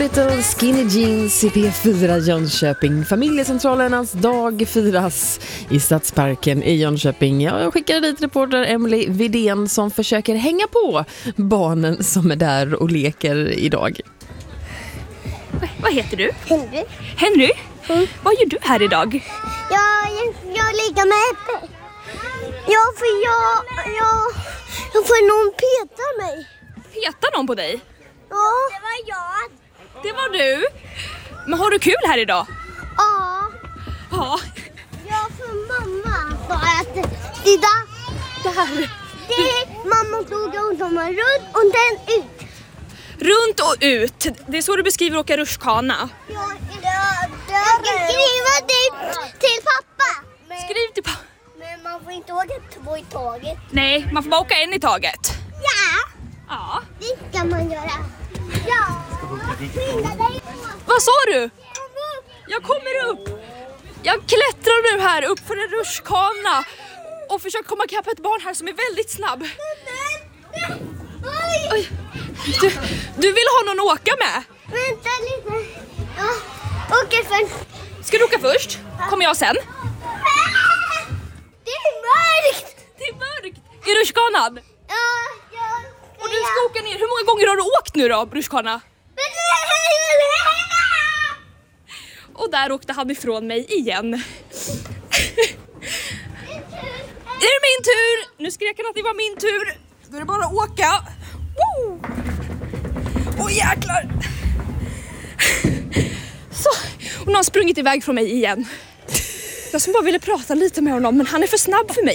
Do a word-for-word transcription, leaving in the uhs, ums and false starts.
Doolittle, Skinny Jeans i P fyra Jönköping. Familjecentralernas dag firas i Stadsparken i Jönköping. Jag skickar dit reporter Emily Widén som försöker hänga på barnen som är där och leker idag. Vad heter du? Henry. Henry? Mm. Vad gör du här idag? Jag, jag, jag ligger med Eppe. Ja, för jag, jag, jag får någon peta mig. Petar någon på dig? Ja. Det var jag. Det var du. Men har du kul här idag? Ja. Ja. Jag för mamma sa att titta, Där. det mamma tog runt om en runt och den ut. Runt och ut. Det är så du beskriver åka rutschkana. Jag, jag, jag ska skriva det till pappa. Men, Skriv till pappa. men man får inte åka två i taget. Nej, man får bara åka en i taget. Ja, Ja. det kan man göra. Ja. Skynda dig. Vad sa du? Jag kommer upp. Jag klättrar nu här upp för en rutschkana och försöker komma ikapp ett barn här som är väldigt snabb. Oj. Oj. Du, du vill ha någon att åka med? Vänta lite. Ja, åker först. Ska du åka först? Kommer jag sen? Det är mörkt. Det är mörkt. I rutschkanan? Ja, jag Och du ska åka ner. Hur många gånger har du åkt nu då, rutschkana? Och där åkte han ifrån mig igen. Det är min tur. Nu skrek han att det var min tur. Då är det bara att åka. Woo! Åh jäklar. Så. Och någon har sprungit iväg från mig igen. Jag som bara ville prata lite med honom, men han är för snabb för mig.